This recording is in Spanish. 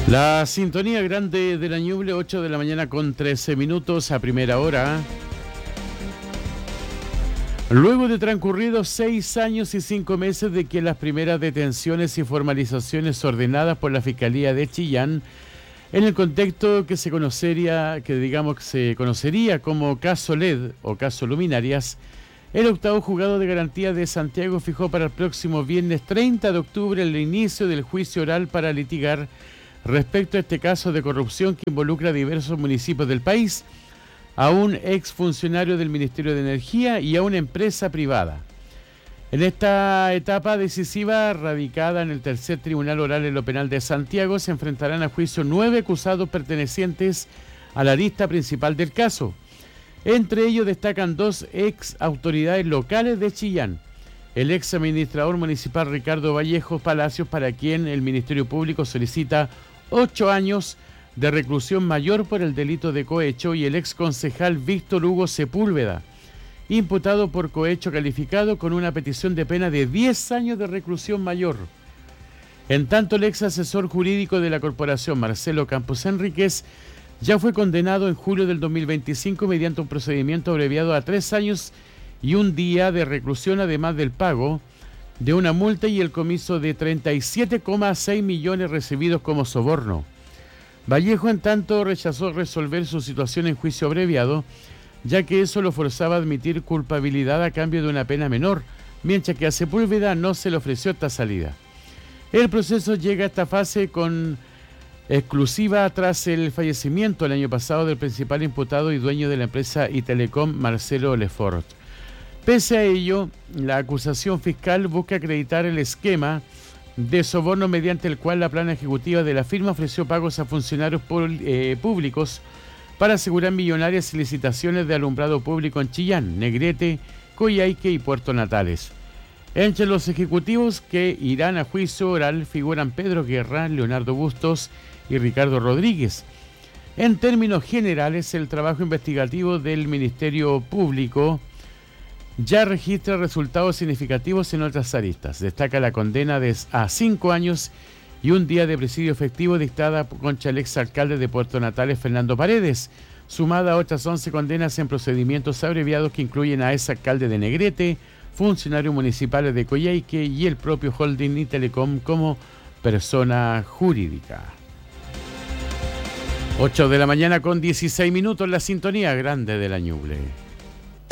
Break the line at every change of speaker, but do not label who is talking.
La sintonía grande de la Ñuble, 8 de la mañana con 13 minutos a primera hora. Luego de transcurridos 6 años y 5 meses de que las primeras detenciones y formalizaciones ordenadas por la Fiscalía de Chillán, en el contexto que se conocería como caso LED o caso Luminarias, el octavo juzgado de garantía de Santiago fijó para el próximo viernes 30 de octubre el inicio del juicio oral para litigar respecto a este caso de corrupción que involucra a diversos municipios del país, a un exfuncionario del Ministerio de Energía y a una empresa privada. En esta etapa decisiva, radicada en el tercer tribunal oral en lo penal de Santiago, se enfrentarán a juicio 9 acusados pertenecientes a la lista principal del caso. Entre ellos destacan 2 ex autoridades locales de Chillán: el ex administrador municipal Ricardo Vallejos Palacios, para quien el Ministerio Público solicita 8 años de reclusión mayor por el delito de cohecho, y el ex concejal Víctor Hugo Sepúlveda, imputado por cohecho calificado con una petición de pena de 10 años de reclusión mayor. En tanto, el ex asesor jurídico de la corporación, Marcelo Campos Enríquez, ya fue condenado en julio del 2025 mediante un procedimiento abreviado a 3 años y 1 día de reclusión, además del pago de una multa y el comiso de 37,6 millones recibidos como soborno. Vallejo, en tanto, rechazó resolver su situación en juicio abreviado, ya que eso lo forzaba a admitir culpabilidad a cambio de una pena menor, mientras que a Sepúlveda no se le ofreció esta salida. El proceso llega a esta fase con exclusiva tras el fallecimiento el año pasado del principal imputado y dueño de la empresa Itelecom, Marcelo Lefort. Pese a ello, la acusación fiscal busca acreditar el esquema de soborno mediante el cual la plana ejecutiva de la firma ofreció pagos a funcionarios públicos para asegurar millonarias licitaciones de alumbrado público en Chillán, Negrete, Coyhaique y Puerto Natales. Entre los ejecutivos que irán a juicio oral figuran Pedro Guerra, Leonardo Bustos y Ricardo Rodríguez. En términos generales, el trabajo investigativo del Ministerio Público ya registra resultados significativos en otras aristas. Destaca la condena a 5 años y 1 día de presidio efectivo dictada contra el exalcalde de Puerto Natales, Fernando Paredes, sumada a otras 11 condenas en procedimientos abreviados que incluyen a exalcalde de Negrete, funcionarios municipales de Coyhaique y el propio holding y Telecom como persona jurídica. 8 de la mañana con 16 minutos, la sintonía grande de la Ñuble.